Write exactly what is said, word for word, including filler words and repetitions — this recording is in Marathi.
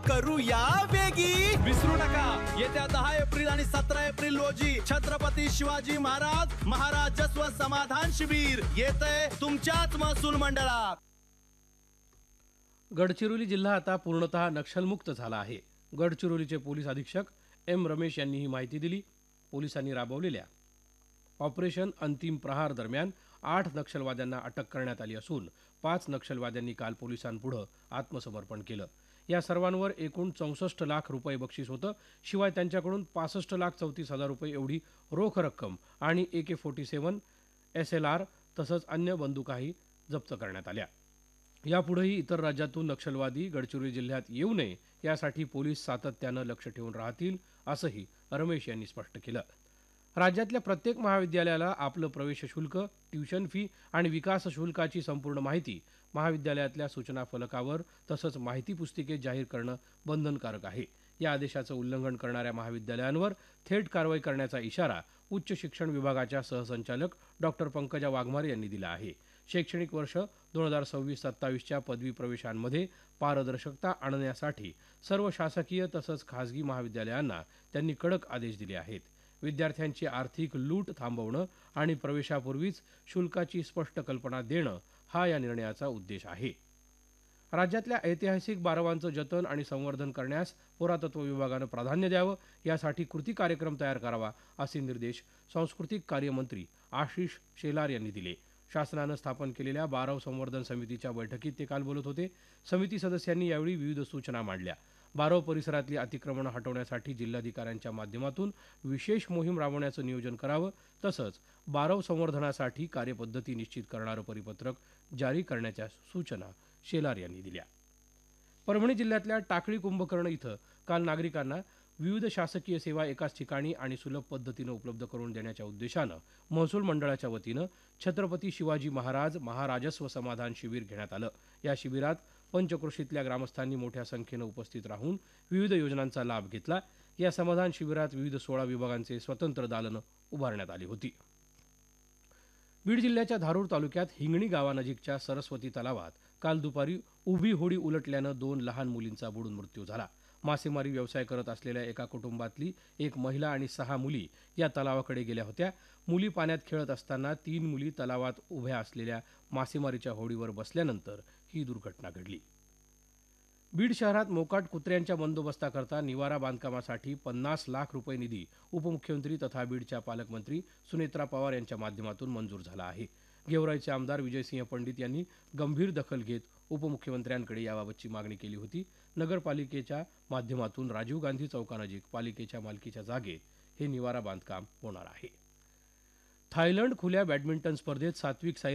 करूया वेगी. विसरू नका, येत्या दहा एप्रिल आणि सतरा एप्रिल रोजी छत्रपती शिवाजी महाराज महाराजस्व समाधान शिबिर येतंय तुमच्याच महसूल मंडळात. गडचिरोली जिल्हा आता पूर्णतः नक्षलमुक्त झाला आहे. गडचिरोलीचे पोलीस अधीक्षक एम रमेश यांनी ही माहिती दिली. पोलिसांनी राबवलेल्या ऑपरेशन अंतिम प्रहार दरम्यान आठ नक्षलवाद्यांना अटक करण्यात आली असून पाच नक्षलवाद्यांनी काल पोलिसांपुढे आत्मसमर्पण केलं. या सर्वांवर एकूण चौसष्ट लाख रुपये बक्षीस होतं. शिवाय त्यांच्याकडून पासष्ट लाख चौतीस हजार रुपये एवढी रोख रक्कम आणि ए के फोर्टी सेवन एस एल आर तसंच अन्य बंदुकाही जप्त करण्यात आल्या. यापुढेही इतर राज्यातून नक्षलवादी गडचिरोली जिल्ह्यात येऊ नये यासाठी पोलीस सातत्यानं लक्ष ठेवून राहतील असंही रमेश यांनी स्पष्ट केलं. राज्यातल्या प्रत्येक महाविद्यालयाला आपलं प्रवेश शुल्क, ट्युशन फी आणि विकास शुल्काची संपूर्ण माहिती महाविद्यालयातल्या सूचना फलकावर तसंच माहिती पुस्तिकेत जाहीर करणं बंधनकारक आहे. या आदेशाचं उल्लंघन करणाऱ्या महाविद्यालयांवर थेट कारवाई करण्याचा इशारा उच्च शिक्षण विभागाच्या सहसंचालक डॉक्टर पंकजा वाघमारे यांनी दिला आहे. शैक्षणिक वर्ष दोन हजार सव्वीस सत्तावीसच्या पदवी प्रवेशांमध्ये पारदर्शकता आणण्यासाठी सर्व शासकीय तसंच खासगी महाविद्यालयांना त्यांनी कडक आदेश दिले आहेत. विद्यार्थ्यांची आर्थिक लूट थांबवणं आणि प्रवेशापूर्वीच शुल्काची स्पष्ट कल्पना देणं हा या निर्णयाचा उद्देश आहे. राज्यातल्या ऐतिहासिक बारवांचं जतन आणि संवर्धन करण्यास पुरातत्व विभागानं प्राधान्य द्यावं, यासाठी कृती कार्यक्रम तयार करावा असे निर्देश सांस्कृतिक कार्यमंत्री आशिष शेलार यांनी दिले. शासनानं स्थापन केलेल्या बारव संवर्धन समितीच्या बैठकीत ते काल बोलत होते. समिती सदस्यांनी यावेळी विविध सूचना मांडल्या. बारव परिसरातली अतिक्रमणं हटवण्यासाठी जिल्हाधिकाऱ्यांच्या माध्यमातून विशेष मोहीम राबवण्याचं नियोजन करावं, तसंच बारव संवर्धनासाठी कार्यपद्धती निश्चित करणारं परिपत्रक जारी करण्याच्या सूचना शेलार यांनी दिल्या. परभणी जिल्ह्यातल्या टाकळी कुंभकर्ण इथं काल नागरिकांना विविध शासकीय सेवा एकाच ठिकाणी आणि सुलभ पद्धतीनं उपलब्ध करून देण्याच्या उद्देशानं महसूल मंडळाच्या वतीनं छत्रपती शिवाजी महाराज महाराजस्व समाधान शिबिर घेण्यात आलं. या शिबिरात पंचक्रोशीतल्या ग्रामस्थांनी मोठ्या संख्येनं उपस्थित राहून विविध योजनांचा लाभ घेतला. या समाधान शिबिरात विविध सोळा विभागांचे स्वतंत्र दालनं उभारण्यात आली होती. बीड जिल्ह्याच्या धारूर तालुक्यात हिंगणी गावानजीकच्या सरस्वती तलावात काल दुपारी उभी होडी उलटल्यानं दोन लहान मुलींचा बुडून मृत्यू झाला. मासेमारी व्यवसाय करत असलेल्या एका कुटुंबातली एक महिला आणि सहा मुली या तलावाकडे गेल्या होत्या. मुली पाण्यात खेळत असताना तीन मुली तलावात उभ्या असलेल्या मासेमारीच्या होडीवर बसल्यानंतर ही दुर्घटना घडली. बीड शहरात मोकाट कुत्र्यांच्या बंदोबस्ताकरता निवारा बांधकामासाठी पन्नास लाख रुपये निधी उपमुख्यमंत्री तथा बीडच्या पालकमंत्री सुनेत्रा पवार यांच्या माध्यमातून मंजूर झाला आहे. गेवराईचे आमदार विजयसिंह पंडित यांनी गंभीर दखल घेत उपमुख्यमंत्र्यांकडे याबाबतची मागणी केली होती. नगरपालिकेच्या माध्यमातून राजीव गांधी चौकानजीक पालिकेच्या मालकीच्या जागेत हे निवारा बांधकाम होणार आहे. थायलंड खुल्या बॅडमिंटन स्पर्धेत सात्विक साई